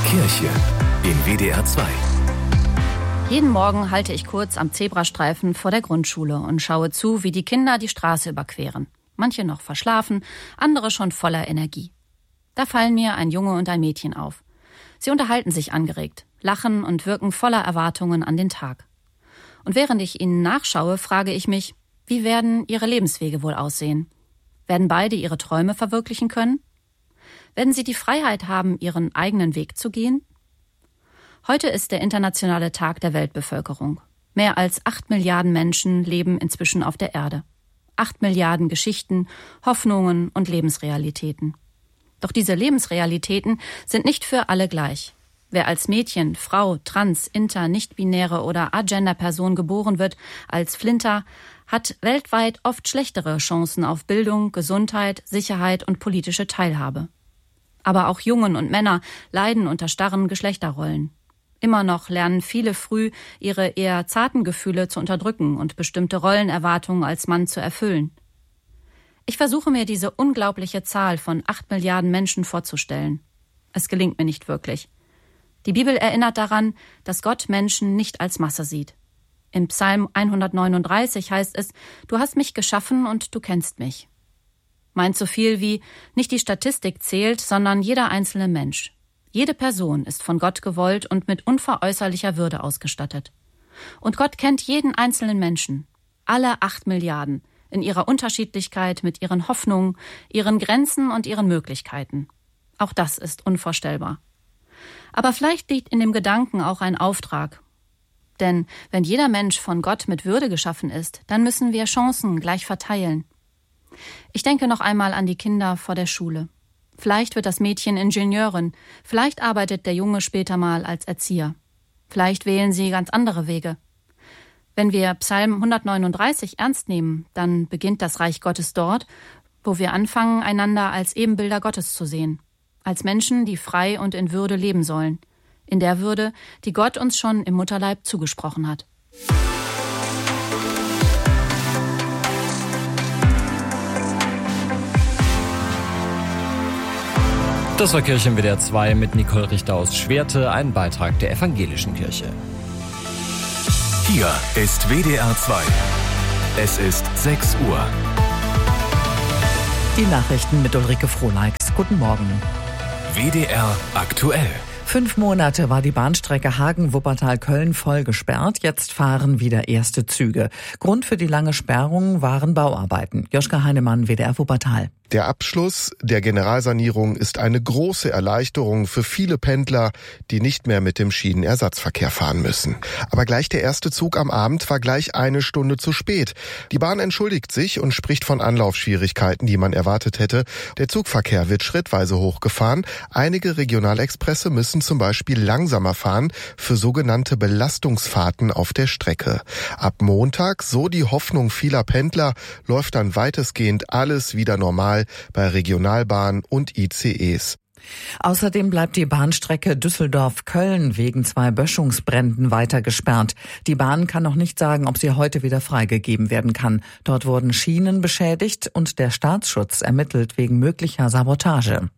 Kirche in WDR 2. Jeden Morgen halte ich kurz am Zebrastreifen vor der Grundschule und schaue zu, wie die Kinder die Straße überqueren. Manche noch verschlafen, andere schon voller Energie. Da fallen mir ein Junge und ein Mädchen auf. Sie unterhalten sich angeregt, lachen und wirken voller Erwartungen an den Tag. Und während ich ihnen nachschaue, frage ich mich, wie werden ihre Lebenswege wohl aussehen? Werden beide ihre Träume verwirklichen können? Werden sie die Freiheit haben, ihren eigenen Weg zu gehen? Heute ist der internationale Tag der Weltbevölkerung. Mehr als 8 Milliarden Menschen leben inzwischen auf der Erde. 8 Milliarden Geschichten, Hoffnungen und Lebensrealitäten. Doch diese Lebensrealitäten sind nicht für alle gleich. Wer als Mädchen, Frau, Trans, Inter, nicht-binäre oder Agender-Person geboren wird, als Flinter, hat weltweit oft schlechtere Chancen auf Bildung, Gesundheit, Sicherheit und politische Teilhabe. Aber auch Jungen und Männer leiden unter starren Geschlechterrollen. Immer noch lernen viele früh, ihre eher zarten Gefühle zu unterdrücken und bestimmte Rollenerwartungen als Mann zu erfüllen. Ich versuche mir diese unglaubliche Zahl von 8 Milliarden Menschen vorzustellen. Es gelingt mir nicht wirklich. Die Bibel erinnert daran, dass Gott Menschen nicht als Masse sieht. Im Psalm 139 heißt es, du hast mich geschaffen und du kennst mich. Meint so viel wie, nicht die Statistik zählt, sondern jeder einzelne Mensch. Jede Person ist von Gott gewollt und mit unveräußerlicher Würde ausgestattet. Und Gott kennt jeden einzelnen Menschen, alle 8 Milliarden, in ihrer Unterschiedlichkeit mit ihren Hoffnungen, ihren Grenzen und ihren Möglichkeiten. Auch das ist unvorstellbar. Aber vielleicht liegt in dem Gedanken auch ein Auftrag. Denn wenn jeder Mensch von Gott mit Würde geschaffen ist, dann müssen wir Chancen gleich verteilen. Ich denke noch einmal an die Kinder vor der Schule. Vielleicht wird das Mädchen Ingenieurin, vielleicht arbeitet der Junge später mal als Erzieher. Vielleicht wählen sie ganz andere Wege. Wenn wir Psalm 139 ernst nehmen, dann beginnt das Reich Gottes dort, wo wir anfangen, einander als Ebenbilder Gottes zu sehen. Als Menschen, die frei und in Würde leben sollen. In der Würde, die Gott uns schon im Mutterleib zugesprochen hat. Das war Kirche in WDR 2 mit Nicole Richter aus Schwerte, ein Beitrag der Evangelischen Kirche. Hier ist WDR 2. Es ist 6 Uhr. Die Nachrichten mit Ulrike Frohneichs. Guten Morgen. WDR aktuell. 5 Monate war die Bahnstrecke Hagen-Wuppertal-Köln voll gesperrt. Jetzt fahren wieder erste Züge. Grund für die lange Sperrung waren Bauarbeiten. Joschka Heinemann, WDR Wuppertal. Der Abschluss der Generalsanierung ist eine große Erleichterung für viele Pendler, die nicht mehr mit dem Schienenersatzverkehr fahren müssen. Aber gleich der erste Zug am Abend war gleich 1 Stunde zu spät. Die Bahn entschuldigt sich und spricht von Anlaufschwierigkeiten, die man erwartet hätte. Der Zugverkehr wird schrittweise hochgefahren. Einige Regionalexpresse müssen zum Beispiel langsamer fahren für sogenannte Belastungsfahrten auf der Strecke. Ab Montag, so die Hoffnung vieler Pendler, läuft dann weitestgehend alles wieder normal bei Regionalbahnen und ICEs. Außerdem bleibt die Bahnstrecke Düsseldorf-Köln wegen 2 Böschungsbränden weiter gesperrt. Die Bahn kann noch nicht sagen, ob sie heute wieder freigegeben werden kann. Dort wurden Schienen beschädigt und der Staatsschutz ermittelt wegen möglicher Sabotage.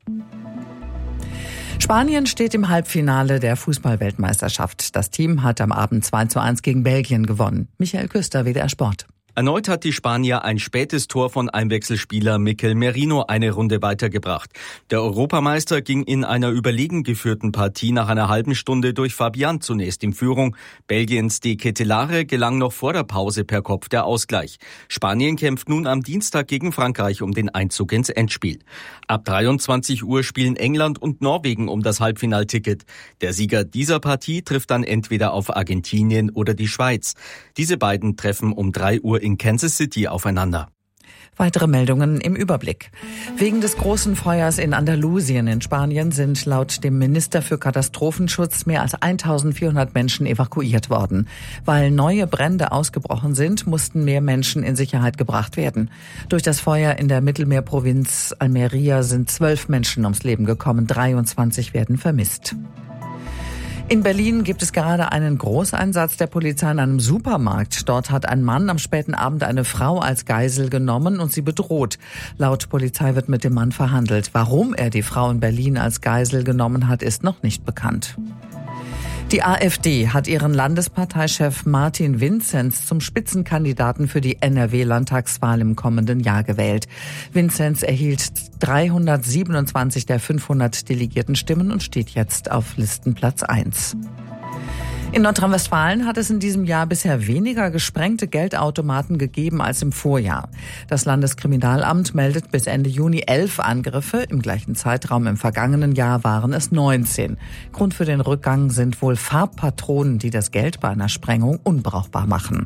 Spanien steht im Halbfinale der Fußball-Weltmeisterschaft. Das Team hat am Abend 2:1 gegen Belgien gewonnen. Michael Küster, WDR Sport. Erneut hat die Spanier ein spätes Tor von Einwechselspieler Mikel Merino eine Runde weitergebracht. Der Europameister ging in einer überlegen geführten Partie nach einer halben Stunde durch Fabian zunächst in Führung. Belgiens De Ketelaere gelang noch vor der Pause per Kopf der Ausgleich. Spanien kämpft nun am Dienstag gegen Frankreich um den Einzug ins Endspiel. Ab 23 Uhr spielen England und Norwegen um das Halbfinalticket. Der Sieger dieser Partie trifft dann entweder auf Argentinien oder die Schweiz. Diese beiden treffen um 3 Uhr in Kansas City aufeinander. Weitere Meldungen im Überblick. Wegen des großen Feuers in Andalusien in Spanien sind laut dem Minister für Katastrophenschutz mehr als 1400 Menschen evakuiert worden. Weil neue Brände ausgebrochen sind, mussten mehr Menschen in Sicherheit gebracht werden. Durch das Feuer in der Mittelmeerprovinz Almería sind 12 Menschen ums Leben gekommen, 23 werden vermisst. In Berlin gibt es gerade einen Großeinsatz der Polizei in einem Supermarkt. Dort hat ein Mann am späten Abend eine Frau als Geisel genommen und sie bedroht. Laut Polizei wird mit dem Mann verhandelt. Warum er die Frau in Berlin als Geisel genommen hat, ist noch nicht bekannt. Die AfD hat ihren Landesparteichef Martin Vinzenz zum Spitzenkandidaten für die NRW-Landtagswahl im kommenden Jahr gewählt. Vinzenz erhielt 327 der 500 delegierten Stimmen und steht jetzt auf Listenplatz 1. In Nordrhein-Westfalen hat es in diesem Jahr bisher weniger gesprengte Geldautomaten gegeben als im Vorjahr. Das Landeskriminalamt meldet bis Ende Juni 11 Angriffe. Im gleichen Zeitraum im vergangenen Jahr waren es 19. Grund für den Rückgang sind wohl Farbpatronen, die das Geld bei einer Sprengung unbrauchbar machen.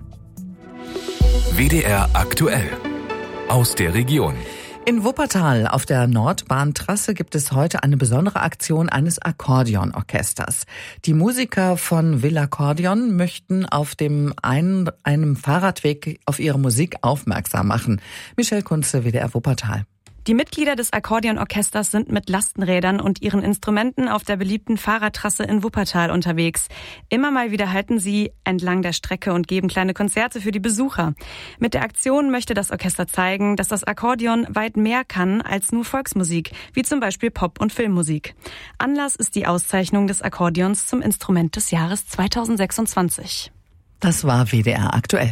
WDR aktuell. Aus der Region. In Wuppertal auf der Nordbahntrasse gibt es heute eine besondere Aktion eines Akkordeonorchesters. Die Musiker von Villakkordeon möchten auf einem Fahrradweg auf ihre Musik aufmerksam machen. Michelle Kunze, WDR Wuppertal. Die Mitglieder des Akkordeonorchesters sind mit Lastenrädern und ihren Instrumenten auf der beliebten Fahrradtrasse in Wuppertal unterwegs. Immer mal wieder halten sie entlang der Strecke und geben kleine Konzerte für die Besucher. Mit der Aktion möchte das Orchester zeigen, dass das Akkordeon weit mehr kann als nur Volksmusik, wie zum Beispiel Pop- und Filmmusik. Anlass ist die Auszeichnung des Akkordeons zum Instrument des Jahres 2026. Das war WDR aktuell.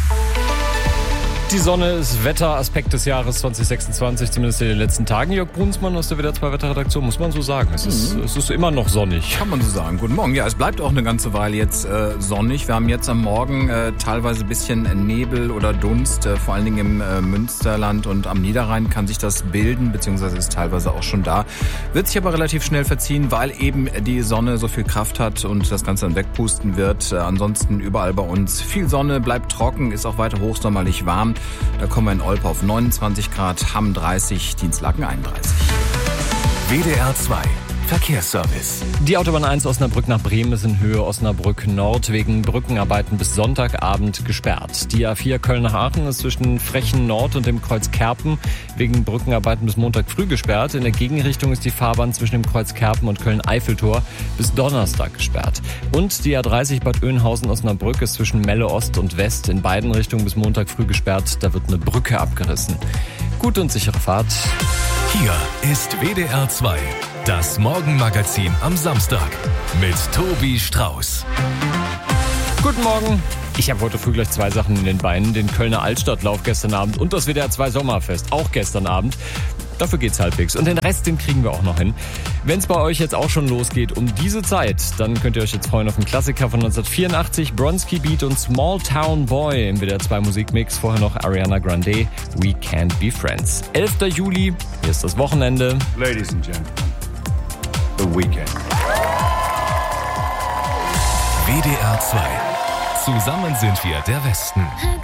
Die Sonne ist Wetteraspekt des Jahres 2026, zumindest in den letzten Tagen. Jörg Brunsmann aus der WDR 2 Wetterredaktion, muss man so sagen. Es ist immer noch sonnig. Kann man so sagen. Guten Morgen. Ja, es bleibt auch eine ganze Weile jetzt sonnig. Wir haben jetzt am Morgen teilweise ein bisschen Nebel oder Dunst, vor allen Dingen im Münsterland und am Niederrhein kann sich das bilden, beziehungsweise ist teilweise auch schon da. Wird sich aber relativ schnell verziehen, weil eben die Sonne so viel Kraft hat und das Ganze dann wegpusten wird. Ansonsten überall bei uns viel Sonne, bleibt trocken, ist auch weiter hochsommerlich warm. Da kommen wir in Olpe auf 29 Grad, Hamm 30, Dienstlaken 31. WDR 2 Verkehrsservice. Die Autobahn 1 Osnabrück nach Bremen ist in Höhe Osnabrück Nord wegen Brückenarbeiten bis Sonntagabend gesperrt. Die A4 Köln nach Aachen ist zwischen Frechen Nord und dem Kreuz Kerpen wegen Brückenarbeiten bis Montag früh gesperrt. In der Gegenrichtung ist die Fahrbahn zwischen dem Kreuz Kerpen und Köln-Eiffeltor bis Donnerstag gesperrt. Und die A30 Bad Oeynhausen Osnabrück ist zwischen Melle Ost und West in beiden Richtungen bis Montag früh gesperrt. Da wird eine Brücke abgerissen. Gute und sichere Fahrt. Hier ist WDR 2, das Morgenmagazin am Samstag mit Tobi Strauß. Guten Morgen. Ich habe heute früh gleich 2 Sachen in den Beinen. Den Kölner Altstadtlauf gestern Abend und das WDR 2 Sommerfest, auch gestern Abend. Dafür geht's halbwegs. Und den Rest, den kriegen wir auch noch hin. Wenn es bei euch jetzt auch schon losgeht um diese Zeit, dann könnt ihr euch jetzt freuen auf einen Klassiker von 1984, Bronski Beat und Small Town Boy im WDR 2 Musikmix. Vorher noch Ariana Grande, We Can't Be Friends. 11. Juli, hier ist das Wochenende. Ladies and Gentlemen, The Weekend. WDR 2. Zusammen sind wir der Westen.